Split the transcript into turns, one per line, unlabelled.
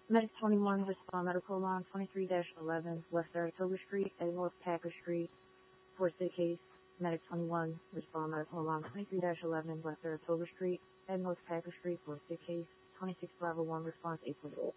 Medic 21, respond medical line 23-11, West Saratoga Street and North Packer Street for sick case. Medic 21, respond medical line 23-11, West Saratoga Street and North Packer Street for sick case. 26 Bravo 1, response 8.0.